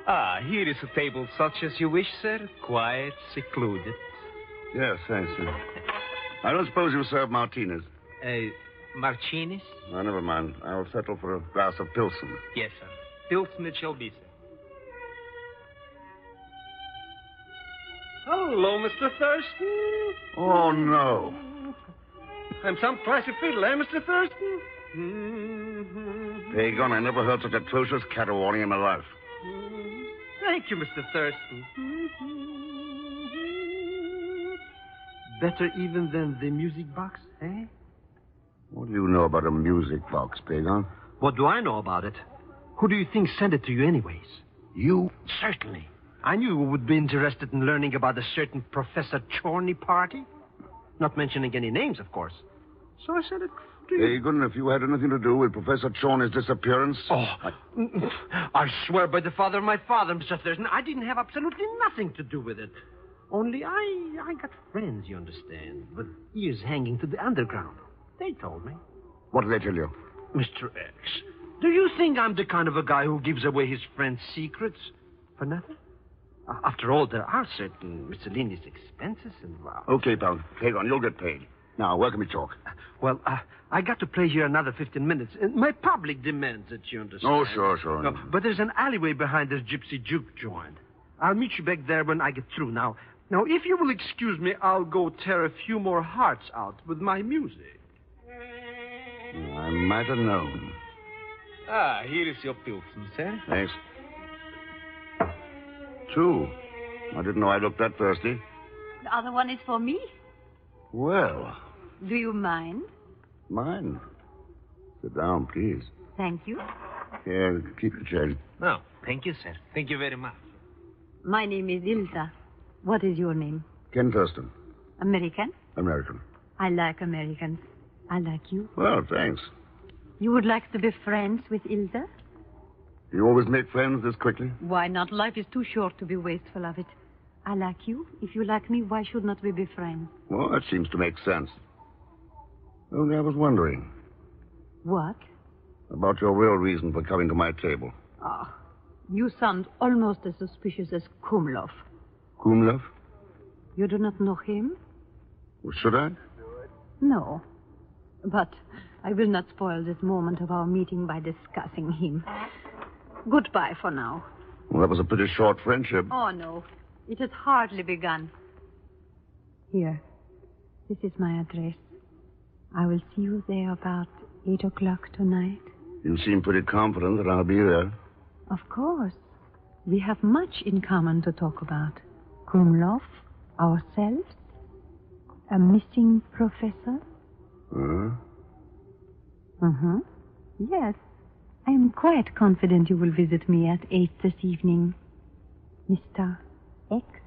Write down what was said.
Here is a table such as you wish, sir. Quiet, secluded. Yes, thanks, sir. I don't suppose you serve martinis. Martinis? Oh, never mind. I'll settle for a glass of Pilsen. Yes, sir. Pilsen it shall be, sir. Hello, Mr. Thurston. Oh, no. I'm some classy fiddle, eh, Mr. Thurston? Pagan, I never heard such atrocious caterwauling in my life. Thank you, Mr. Thurston. Better even than the music box, eh? What do you know about a music box, Pagan? What do I know about it? Who do you think sent it to you anyways? You? Certainly. I knew you would be interested in learning about a certain Professor Chorney party. Not mentioning any names, of course. So I sent it to you. Pagan, if you had anything to do with Professor Chorney's disappearance... I swear by the father of my father, Mr. Thurston, I didn't have absolutely nothing to do with it. Only I got friends, you understand, with ears hanging to the underground. They told me. What did they tell you? Mr. X, do you think I'm the kind of a guy who gives away his friends' secrets for nothing? After all, there are certain miscellaneous expenses involved. Okay, pal. Pagan, you'll get paid. Now, where can we talk? Well, I got to play here another 15 minutes. My public demands it, you understand. Oh, sure. No, but there's an alleyway behind this gypsy juke joint. I'll meet you back there when I get through. Now, if you will excuse me, I'll go tear a few more hearts out with my music. I might have known. Here is your Pilsen, sir. Thanks. 2. I didn't know I looked that thirsty. The other one is for me. Well. Do you mind? Mind? Sit down, please. Thank you. Here, keep the change. No, thank you, sir. Thank you very much. My name is Ilsa. What is your name? Ken Thurston. American? American. I like Americans. I like you. Well, thanks. You would like to be friends with Ilsa? Do you always make friends this quickly? Why not? Life is too short to be wasteful of it. I like you. If you like me, why should not we be friends? Well, that seems to make sense. Only I was wondering. What? About your real reason for coming to my table. You sound almost as suspicious as Kumlov. Kumlov? You do not know him? Well, should I? No. But I will not spoil this moment of our meeting by discussing him. Goodbye for now. Well, that was a pretty short friendship. Oh, no. It has hardly begun. Here. This is my address. I will see you there about 8 o'clock tonight. You seem pretty confident that I'll be there. Of course. We have much in common to talk about. Kumlov, ourselves, a missing professor. Yes. I am quite confident you will visit me at 8 this evening. Mr. X.